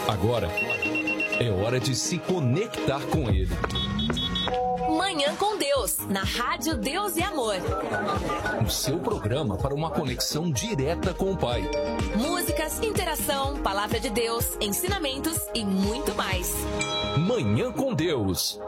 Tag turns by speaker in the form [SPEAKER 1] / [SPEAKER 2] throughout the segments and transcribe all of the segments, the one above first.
[SPEAKER 1] Agora é hora de se conectar com Ele.
[SPEAKER 2] Manhã com Deus, na Rádio Deus e Amor.
[SPEAKER 1] O seu programa para uma conexão direta com o Pai.
[SPEAKER 2] Músicas, interação, palavra de Deus, ensinamentos e muito mais.
[SPEAKER 1] Manhã com Deus.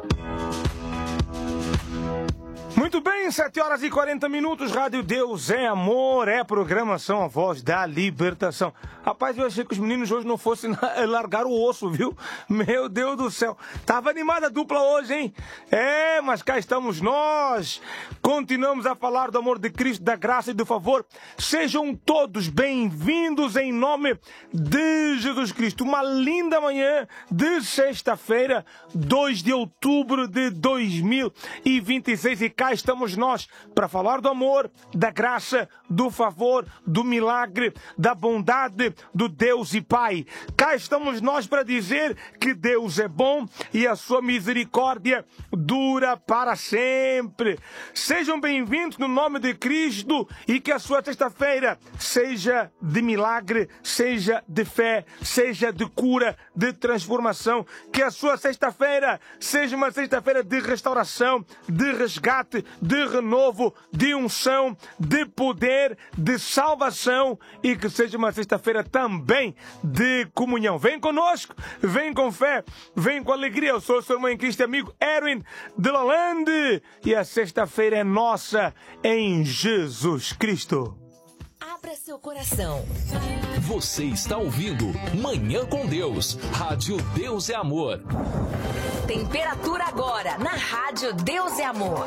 [SPEAKER 3] Muito bem, 7h40, Rádio Deus é Amor, é programação, a voz da libertação. Rapaz, eu achei que os meninos hoje não fossem largar o osso, viu? Meu Deus do céu. Tava animada a dupla hoje, hein? É, mas cá estamos nós. Continuamos a falar do amor de Cristo, da graça e do favor. Sejam todos bem-vindos em nome de Jesus Cristo. Uma linda manhã de sexta-feira, 2 de outubro de 2026. E cá estamos nós para falar do amor, da graça, do favor, do milagre, da bondade do Deus e Pai. Cá estamos nós para dizer que Deus é bom e a sua misericórdia dura para sempre. Sejam bem-vindos no nome de Cristo e que a sua sexta-feira seja de milagre, seja de fé, seja de cura, de transformação. Que a sua sexta-feira seja uma sexta-feira de restauração, de resgate, de renovo, de unção, de poder, de salvação e que seja uma sexta-feira também de comunhão. Vem conosco, vem com fé, vem com alegria. Eu sou o seu irmão em Cristo, amigo Erwin de Lalande e a sexta-feira é nossa em Jesus Cristo.
[SPEAKER 2] Abra seu coração.
[SPEAKER 1] Você está ouvindo Manhã com Deus, Rádio Deus é Amor.
[SPEAKER 2] Temperatura agora na Rádio Deus é Amor.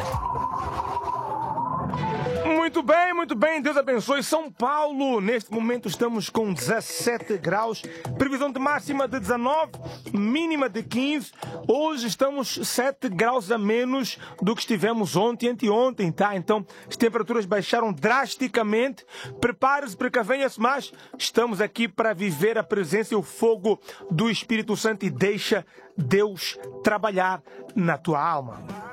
[SPEAKER 3] Muito bem, Deus abençoe São Paulo. Neste momento estamos com 17 graus, previsão de máxima de 19, mínima de 15. Hoje estamos 7 graus a menos do que estivemos ontem e anteontem, tá? Então as temperaturas baixaram drasticamente. Prepare-se, precavenha-se, mas estamos aqui para viver a presença e o fogo do Espírito Santo e deixa Deus trabalhar na tua alma.